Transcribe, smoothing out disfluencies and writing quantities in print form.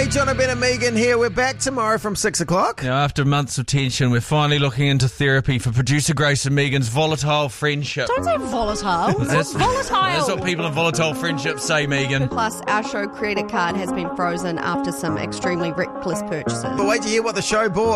Hey, John O'Brien and Megan here. We're back tomorrow from 6 o'clock. Now, after months of tension, we're finally looking into therapy for producer Grace and Megan's volatile friendship. Don't say volatile. What's volatile? That's what people in volatile friendships say, Megan. Plus, our show credit card has been frozen after some extremely reckless purchases. But wait to hear what the show bought.